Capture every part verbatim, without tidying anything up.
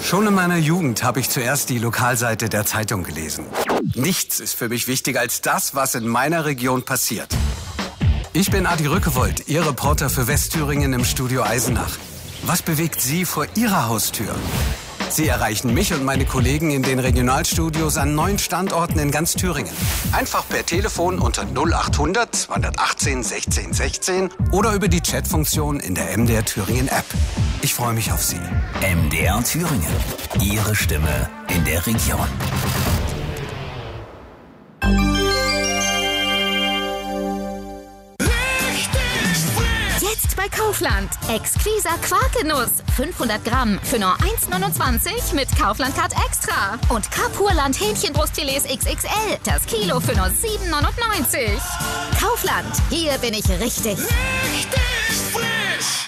Schon in meiner Jugend habe ich zuerst die Lokalseite der Zeitung gelesen. Nichts ist für mich wichtiger als das, was in meiner Region passiert. Ich bin Adi Rückewold, Ihr Reporter für Westthüringen im Studio Eisenach. Was bewegt Sie vor Ihrer Haustür? Sie erreichen mich und meine Kollegen in den Regionalstudios an neun Standorten in ganz Thüringen. Einfach per Telefon unter null acht hundert zweihundertachtzehn sechzehn sechzehn oder über die Chatfunktion in der M D R Thüringen App. Ich freue mich auf Sie. M D R Thüringen. Ihre Stimme in der Region. Jetzt bei Kaufland. Exquiser Quarkenuss. fünfhundert Gramm für nur eins neunundzwanzig mit Kaufland-Card Extra. Und Kapurland Hähnchenbrustfilets X X L. Das Kilo für nur sieben neunundneunzig. Kaufland. Hier bin ich richtig. Richtig frisch.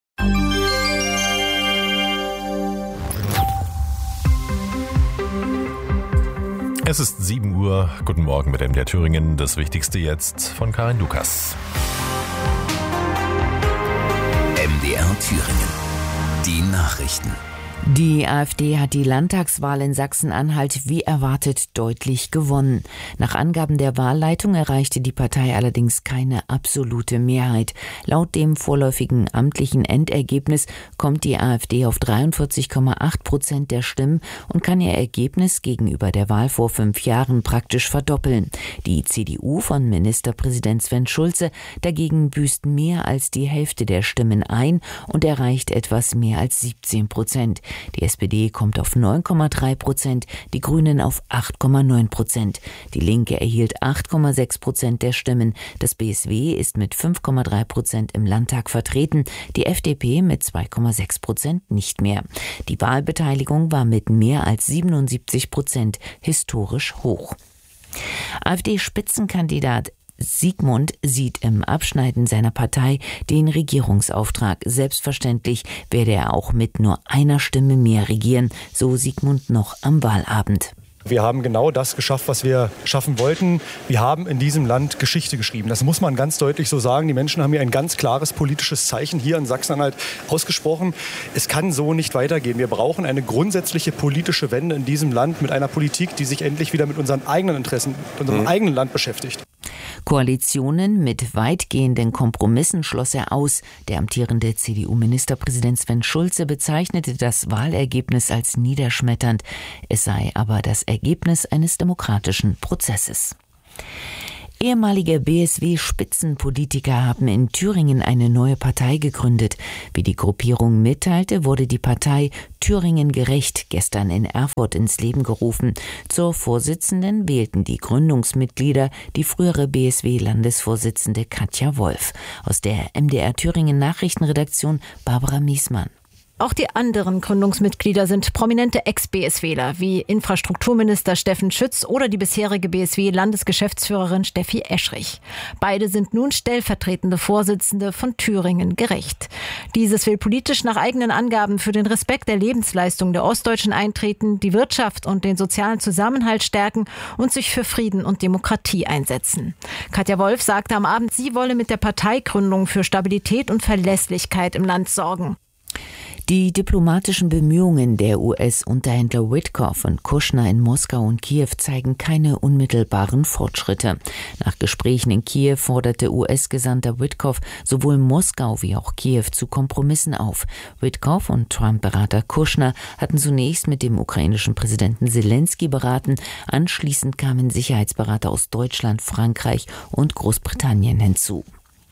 Es ist sieben Uhr. Guten Morgen mit M D R Thüringen. Das Wichtigste jetzt von Karin Lukas. M D R Thüringen. Die Nachrichten. Die AfD hat die Landtagswahl in Sachsen-Anhalt wie erwartet deutlich gewonnen. Nach Angaben der Wahlleitung erreichte die Partei allerdings keine absolute Mehrheit. Laut dem vorläufigen amtlichen Endergebnis kommt die AfD auf dreiundvierzig Komma acht Prozent der Stimmen und kann ihr Ergebnis gegenüber der Wahl vor fünf Jahren praktisch verdoppeln. Die C D U von Ministerpräsident Sven Schulze dagegen büßt mehr als die Hälfte der Stimmen ein und erreicht etwas mehr als siebzehn Prozent. Die S P D kommt auf neun Komma drei Prozent, die Grünen auf acht Komma neun Prozent. Die Linke erhielt acht Komma sechs Prozent der Stimmen. Das B S W ist mit fünf Komma drei Prozent im Landtag vertreten, die F D P mit zwei Komma sechs Prozent nicht mehr. Die Wahlbeteiligung war mit mehr als siebenundsiebzig Prozent historisch hoch. AfD-Spitzenkandidat Sigmund sieht im Abschneiden seiner Partei den Regierungsauftrag. Selbstverständlich werde er auch mit nur einer Stimme mehr regieren, so Sigmund noch am Wahlabend. Wir haben genau das geschafft, was wir schaffen wollten. Wir haben in diesem Land Geschichte geschrieben. Das muss man ganz deutlich so sagen. Die Menschen haben hier ein ganz klares politisches Zeichen hier in Sachsen-Anhalt ausgesprochen. Es kann so nicht weitergehen. Wir brauchen eine grundsätzliche politische Wende in diesem Land mit einer Politik, die sich endlich wieder mit unseren eigenen Interessen, unserem mhm. eigenen Land beschäftigt. Koalitionen mit weitgehenden Kompromissen schloss er aus. Der amtierende C D U-Ministerpräsident Sven Schulze bezeichnete das Wahlergebnis als niederschmetternd. Es sei aber das Ergebnis eines demokratischen Prozesses. Ehemalige B S W-Spitzenpolitiker haben in Thüringen eine neue Partei gegründet. Wie die Gruppierung mitteilte, wurde die Partei Thüringen gerecht gestern in Erfurt ins Leben gerufen. Zur Vorsitzenden wählten die Gründungsmitglieder die frühere B S W-Landesvorsitzende Katja Wolf. Aus der M D R Thüringen Nachrichtenredaktion Barbara Miesmann. Auch die anderen Gründungsmitglieder sind prominente Ex-B S Wler, wie Infrastrukturminister Steffen Schütz oder die bisherige B S W-Landesgeschäftsführerin Steffi Eschrich. Beide sind nun stellvertretende Vorsitzende von Thüringen gerecht. Dieses will politisch nach eigenen Angaben für den Respekt der Lebensleistung der Ostdeutschen eintreten, die Wirtschaft und den sozialen Zusammenhalt stärken und sich für Frieden und Demokratie einsetzen. Katja Wolf sagte am Abend, sie wolle mit der Parteigründung für Stabilität und Verlässlichkeit im Land sorgen. Die diplomatischen Bemühungen der U S-Unterhändler Witkoff und Kushner in Moskau und Kiew zeigen keine unmittelbaren Fortschritte. Nach Gesprächen in Kiew forderte U S-Gesandter Witkoff sowohl Moskau wie auch Kiew zu Kompromissen auf. Witkoff und Trump-Berater Kushner hatten zunächst mit dem ukrainischen Präsidenten Zelensky beraten. Anschließend kamen Sicherheitsberater aus Deutschland, Frankreich und Großbritannien hinzu.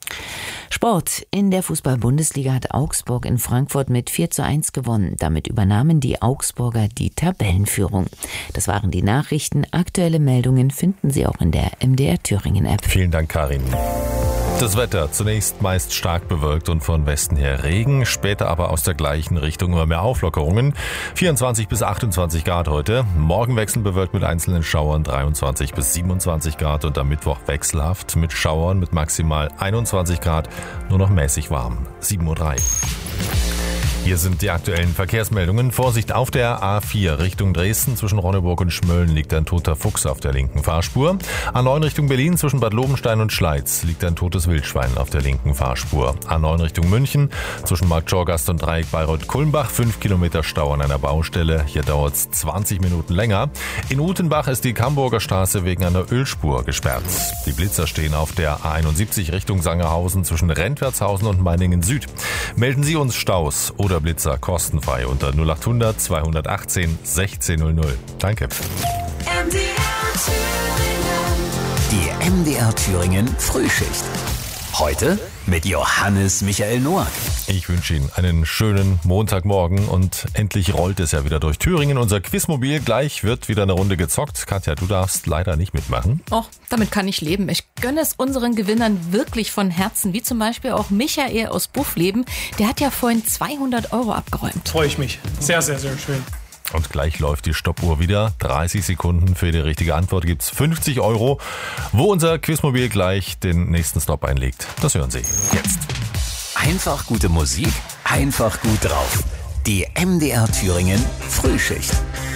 Sport. In der Fußball-Bundesliga hat Augsburg in Frankfurt mit vier zu eins gewonnen. Damit übernahmen die Augsburger die Tabellenführung. Das waren die Nachrichten. Aktuelle Meldungen finden Sie auch in der M D R Thüringen App. Vielen Dank, Karin. Das Wetter zunächst meist stark bewölkt und von Westen her Regen, später aber aus der gleichen Richtung immer mehr Auflockerungen. vierundzwanzig bis achtundzwanzig Grad heute. Morgen wechselnd bewölkt mit einzelnen Schauern dreiundzwanzig bis siebenundzwanzig Grad und am Mittwoch wechselhaft mit Schauern mit maximal einundzwanzig Grad, nur noch mäßig warm. sieben Uhr drei. Hier sind die aktuellen Verkehrsmeldungen. Vorsicht auf der A vier Richtung Dresden. Zwischen Ronneburg und Schmölln liegt ein toter Fuchs auf der linken Fahrspur. A neun Richtung Berlin zwischen Bad Lobenstein und Schleiz liegt ein totes Wildschwein auf der linken Fahrspur. A neun Richtung München zwischen Marktschorgast und Dreieck Bayreuth-Kulmbach. fünf Kilometer Stau an einer Baustelle. Hier dauert es zwanzig Minuten länger. In Utenbach ist die Camburger Straße wegen einer Ölspur gesperrt. Die Blitzer stehen auf der A einundsiebzig Richtung Sangerhausen zwischen Rentwertshausen und Meiningen Süd. Melden Sie uns Staus oder Blitzer kostenfrei unter null achthundert zweihundertachtzehn sechzehnhundert. Danke. Die M D R Thüringen Frühschicht. Heute mit Johannes Michael Noack. Ich wünsche Ihnen einen schönen Montagmorgen und endlich rollt es ja wieder durch Thüringen. Unser Quizmobil, gleich wird wieder eine Runde gezockt. Katja, du darfst leider nicht mitmachen. Och, damit kann ich leben. Ich gönne es unseren Gewinnern wirklich von Herzen, wie zum Beispiel auch Michael aus Buffleben. Der hat ja vorhin zweihundert Euro abgeräumt. Freue ich mich. Sehr, sehr, sehr schön. Und gleich läuft die Stoppuhr wieder. dreißig Sekunden für die richtige Antwort gibt's fünfzig Euro. Wo unser Quizmobil gleich den nächsten Stop einlegt, das hören Sie jetzt. Einfach gute Musik, einfach gut drauf. Die M D R Thüringen Frühschicht.